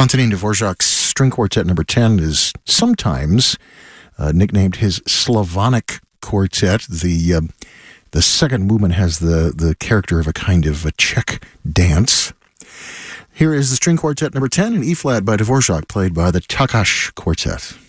Antonin Dvorak's String Quartet number 10 is sometimes nicknamed his Slavonic Quartet. The second movement has the character of a kind of a Czech dance. Here is the String Quartet number 10 in E-flat by Dvorak, played by the Takács Quartet.